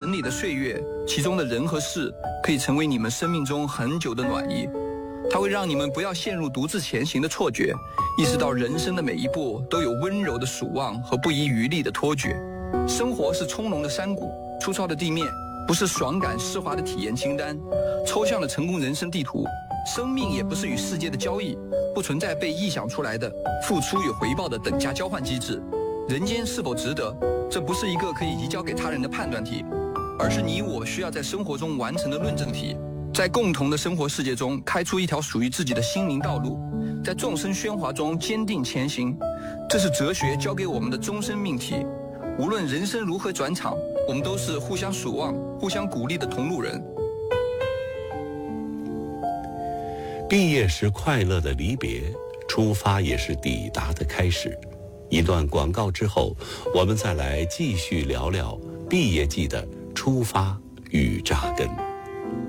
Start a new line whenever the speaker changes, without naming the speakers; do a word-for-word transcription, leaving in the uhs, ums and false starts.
整理的岁月，其中的人和事可以成为你们生命中很久的暖意。它会让你们不要陷入独自前行的错觉，意识到人生的每一步都有温柔的守望和不遗余力的托举。生活是从容的山谷，粗糙的地面，不是爽感湿滑的体验清单，抽象的成功人生地图。生命也不是与世界的交易，不存在被臆想出来的付出与回报的等价交换机制。人间是否值得，这不是一个可以移交给他人的判断题，而是你我需要在生活中完成的论证题。在共同的生活世界中开出一条属于自己的心灵道路，在众生喧哗中坚定前行，这是哲学教给我们的终身命题。无论人生如何转场，我们都是互相守望、互相鼓励的同路人。
毕业是快乐的离别，出发也是抵达的开始。一段广告之后，我们再来继续聊聊毕业季的出发与扎根。